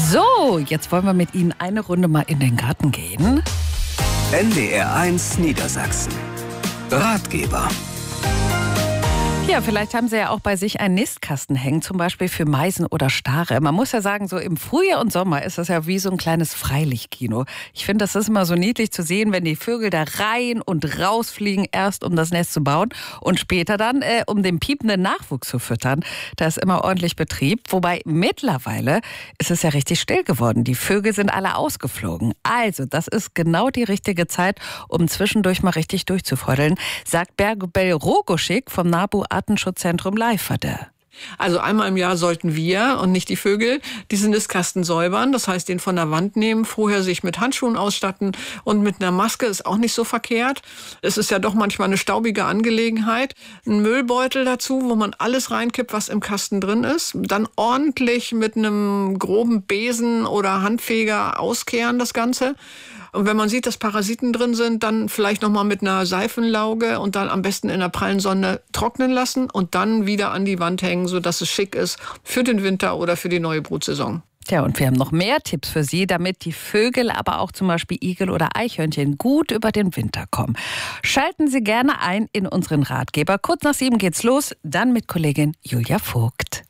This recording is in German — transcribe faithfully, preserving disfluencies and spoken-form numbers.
So, jetzt wollen wir mit Ihnen eine Runde mal in den Garten gehen. N D R eins Niedersachsen. Ratgeber. Ja, vielleicht haben Sie ja auch bei sich einen Nistkasten hängen, zum Beispiel für Meisen oder Stare. Man muss ja sagen, so im Frühjahr und Sommer ist das ja wie so ein kleines Freilichtkino. Ich finde, das ist immer so niedlich zu sehen, wenn die Vögel da rein und rausfliegen, erst um das Nest zu bauen und später dann, äh, um den piependen Nachwuchs zu füttern. Da ist immer ordentlich Betrieb. Wobei mittlerweile ist es ja richtig still geworden. Die Vögel sind alle ausgeflogen. Also, das ist genau die richtige Zeit, um zwischendurch mal richtig durchzufreudeln, sagt Berbel Rogoschik vom NABU Artenschutzzentrum Leiferde. Also einmal im Jahr sollten wir und nicht die Vögel diesen Nistkasten säubern. Das heißt, den von der Wand nehmen, vorher sich mit Handschuhen ausstatten und mit einer Maske ist auch nicht so verkehrt. Es ist ja doch manchmal eine staubige Angelegenheit. Ein Müllbeutel dazu, wo man alles reinkippt, was im Kasten drin ist. Dann ordentlich mit einem groben Besen oder Handfeger auskehren das Ganze. Und wenn man sieht, dass Parasiten drin sind, dann vielleicht nochmal mit einer Seifenlauge und dann am besten in der prallen Sonne trocknen lassen und dann wieder an die Wand hängen, sodass es schick ist für den Winter oder für die neue Brutsaison. Tja, und wir haben noch mehr Tipps für Sie, damit die Vögel, aber auch zum Beispiel Igel oder Eichhörnchen gut über den Winter kommen. Schalten Sie gerne ein in unseren Ratgeber. Kurz nach sieben geht's los, dann mit Kollegin Julia Vogt.